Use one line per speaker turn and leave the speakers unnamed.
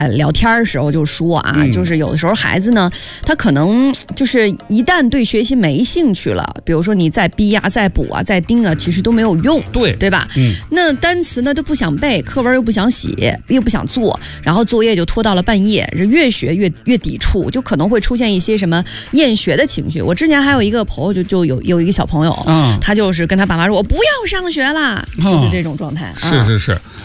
聊天的时候就说啊，就是有的时候孩子呢，他可能就是一旦对学习没兴趣了，比如说你再逼啊、再补啊、再盯啊，其实都没有用，对吧？那单词呢都不想背，课文又不想写，又不想做，然后作业就拖到了半夜，越学越抵触，就可能会出现一些什么厌学的情绪。我之前还有一个朋友就有一个小朋友，他就是跟他爸妈说我不要上学了，就是这种状态。
是。